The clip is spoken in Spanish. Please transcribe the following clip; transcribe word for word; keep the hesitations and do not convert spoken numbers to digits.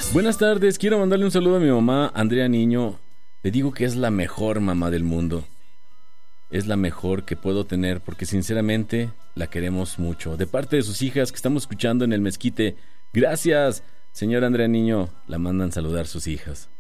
Buenas tardes, quiero mandarle un saludo a mi mamá, Andrea Niño. Le digo que es la mejor mamá del mundo. Es la mejor que puedo tener porque sinceramente la queremos mucho. De parte de sus hijas que estamos escuchando en el mezquite. Gracias, señora Andrea Niño. La mandan saludar sus hijas.